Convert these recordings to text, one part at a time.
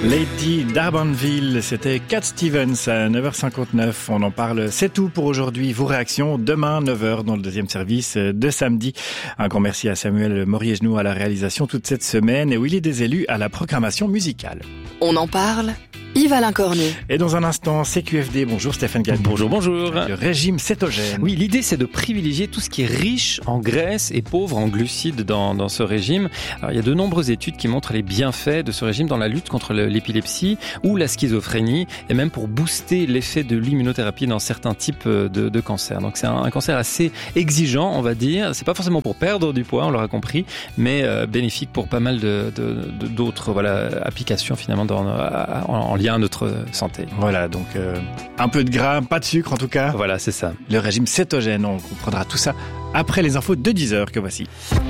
Lady d'Arbanville, c'était Cat Stevens à 9h59. On en parle, c'est tout pour aujourd'hui. Vos réactions demain 9h dans le deuxième service de samedi. Un grand merci à Samuel Morier-Genoux à la réalisation toute cette semaine et Willy Desélus à la programmation musicale. On en parle, Yves-Alain Cornet. Et dans un instant, CQFD. Bonjour Stéphane Gagnon. Bonjour. Le régime cétogène. Oui, l'idée c'est de privilégier tout ce qui est riche en graisse et pauvre en glucides dans ce régime. Alors, il y a de nombreuses études qui montrent les bienfaits de ce régime dans la lutte contre l'épilepsie ou la schizophrénie et même pour booster l'effet de l'immunothérapie dans certains types de cancers. Donc c'est un cancer assez exigeant, on va dire. C'est pas forcément pour perdre du poids, on l'aura compris, mais bénéfique pour pas mal d'autres applications finalement en lien à notre santé. Voilà, donc un peu de gras, pas de sucre en tout cas. Voilà, c'est ça. Le régime cétogène, on comprendra tout ça après les infos de 10h que voici.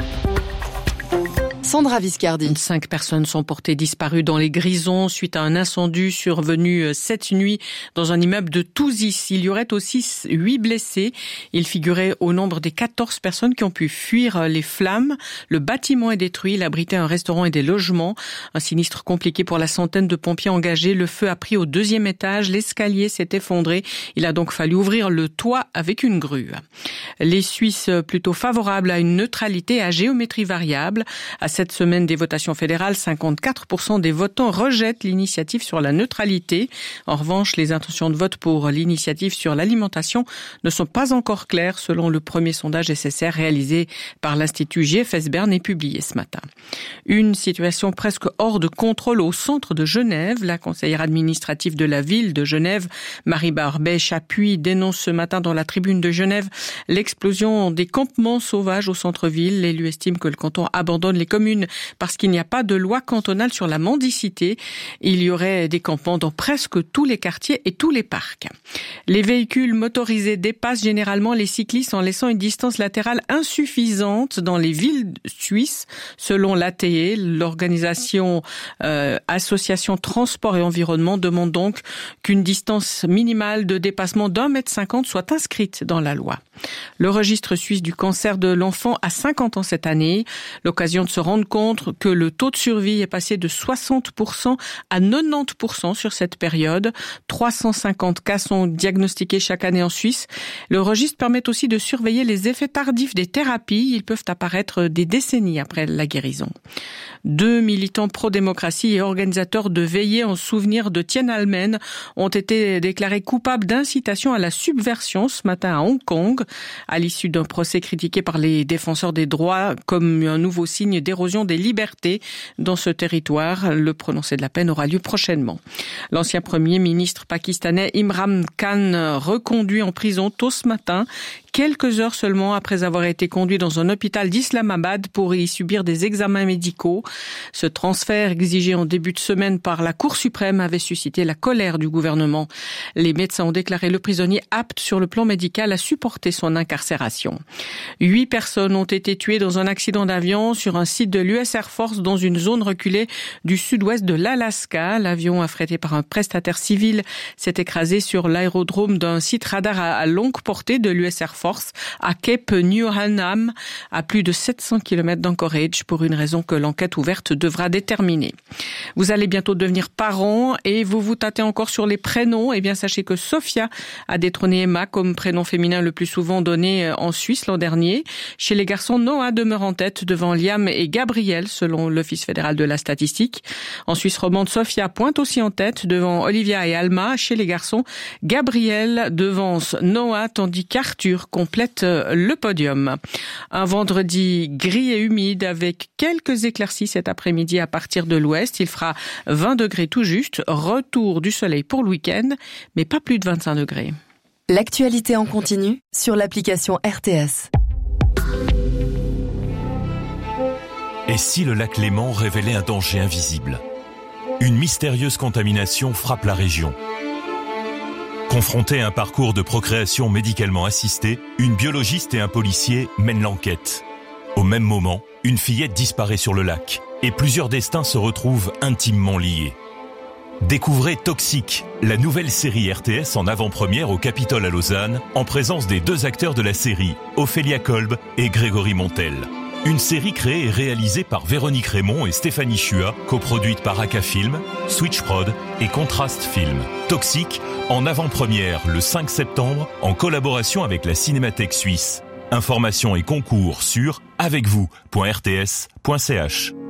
Sandra Viscardi. 5 personnes sont portées disparues dans les Grisons suite à un incendie survenu cette nuit dans un immeuble de Touzis. Il y aurait aussi 8 blessés. Ils figuraient au nombre des 14 personnes qui ont pu fuir les flammes. Le bâtiment est détruit. Il abritait un restaurant et des logements. Un sinistre compliqué pour la centaine de pompiers engagés. Le feu a pris au 2e étage. L'escalier s'est effondré. Il a donc fallu ouvrir le toit avec une grue. Les Suisses plutôt favorables à une neutralité à géométrie variable. À cette semaine des votations fédérales, 54% des votants rejettent l'initiative sur la neutralité. En revanche, les intentions de vote pour l'initiative sur l'alimentation ne sont pas encore claires selon le premier sondage SSR réalisé par l'Institut GFS Bern et publié ce matin. Une situation presque hors de contrôle au centre de Genève. La conseillère administrative de la ville de Genève, Marie Barbet-Chapuis, dénonce ce matin dans la tribune de Genève l'explosion des campements sauvages au centre-ville. L'élu estime que le canton abandonne les communes parce qu'il n'y a pas de loi cantonale sur la mendicité. Il y aurait des campements dans presque tous les quartiers et tous les parcs. Les véhicules motorisés dépassent généralement les cyclistes en laissant une distance latérale insuffisante dans les villes suisses, selon l'ATE. L'organisation Association Transport et Environnement demande donc qu'une distance minimale de dépassement d'1,50 m soit inscrite dans la loi. Le registre suisse du cancer de l'enfant a 50 ans cette année. L'occasion de se rendre compte que le taux de survie est passé de 60% à 90% sur cette période. 350 cas sont diagnostiqués chaque année en Suisse. Le registre permet aussi de surveiller les effets tardifs des thérapies. Ils peuvent apparaître des décennies après la guérison. 2 militants pro-démocratie et organisateurs de veillées en souvenir de Tiananmen ont été déclarés coupables d'incitation à la subversion ce matin à Hong Kong, à l'issue d'un procès critiqué par les défenseurs des droits comme un nouveau signe d'érosion des libertés dans ce territoire. Le prononcé de la peine aura lieu prochainement. L'ancien premier ministre pakistanais Imran Khan reconduit en prison tôt ce matin, quelques heures seulement après avoir été conduit dans un hôpital d'Islamabad pour y subir des examens médicaux. Ce transfert exigé en début de semaine par la Cour suprême avait suscité la colère du gouvernement. Les médecins ont déclaré le prisonnier apte sur le plan médical à supporter son incarcération. 8 personnes ont été tuées dans un accident d'avion sur un site de l'US Air Force dans une zone reculée du sud-ouest de l'Alaska. L'avion affrété par un prestataire civil s'est écrasé sur l'aérodrome d'un site radar à longue portée de l'US Air Force à Cape New Hanam, à plus de 700 km d'Anchorage, pour une raison que l'enquête ouverte devra déterminer. Vous allez bientôt devenir parent et vous vous tâtez encore sur les prénoms. Eh bien, sachez que Sophia a détrôné Emma comme prénom féminin le plus souvent donné en Suisse l'an dernier. Chez les garçons, Noah demeure en tête devant Liam et Gabriel, selon l'Office fédéral de la statistique. En Suisse romande, Sophia pointe aussi en tête devant Olivia et Alma. Chez les garçons, Gabriel devance Noah, tandis qu'Arthur complète le podium. Un vendredi gris et humide avec quelques éclaircies cet après-midi à partir de l'ouest. Il fera 20 degrés tout juste. Retour du soleil pour le week-end, mais pas plus de 25 degrés. L'actualité en continu sur l'application RTS. Et si le lac Léman révélait un danger invisible ? Une mystérieuse contamination frappe la région. Confrontés à un parcours de procréation médicalement assistée, une biologiste et un policier mènent l'enquête. Au même moment, une fillette disparaît sur le lac et plusieurs destins se retrouvent intimement liés. Découvrez Toxique, la nouvelle série RTS en avant-première au Capitole à Lausanne, en présence des 2 acteurs de la série, Ophélia Kolb et Grégory Montel. Une série créée et réalisée par Véronique Raymond et Stéphanie Chua, coproduite par Aka Film, Switch Prod et Contrast Film. Toxique, en avant-première le 5 septembre, en collaboration avec la Cinémathèque suisse. Informations et concours sur avecvous.rts.ch.